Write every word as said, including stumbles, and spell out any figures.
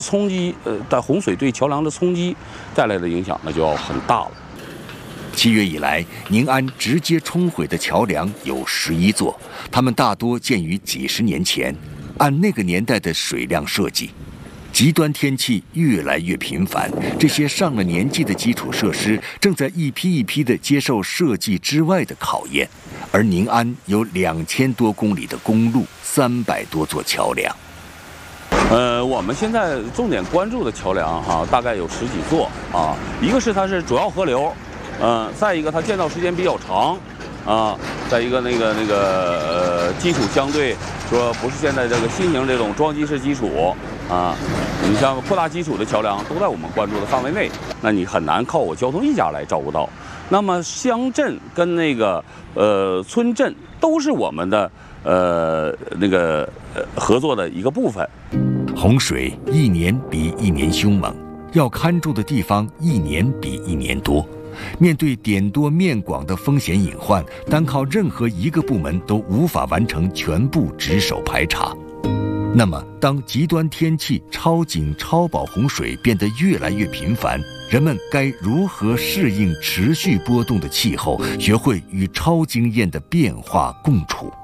冲击呃的洪水对桥梁的冲击带来的影响那就要很大了。 七月以来，宁安直接冲毁的桥梁有十一座，它们大多建于几十年前，按那个年代的水量设计。极端天气越来越频繁，这些上了年纪的基础设施正在一批一批地接受设计之外的考验。而宁安有两千多公里的公路，三百多座桥梁。 呃，我们现在重点关注的桥梁哈，大概有十几座啊。一个是它是主要河流，嗯、呃，再一个它建造时间比较长，啊，再一个那个那个呃基础相对说不是现在这个新型这种桩基式基础啊。你像扩大基础的桥梁都在我们关注的范围内，那你很难靠我交通一家来照顾到。那么乡镇跟那个呃村镇都是我们的呃那个呃合作的一个部分。 洪水一年比一年凶猛，要看住的地方一年比一年多。面对点多面广的风险隐患，单靠任何一个部门都无法完成全部值守排查。那么，当极端天气、超警、超保洪水变得越来越频繁，人们该如何适应持续波动的气候，学会与超经验的变化共处？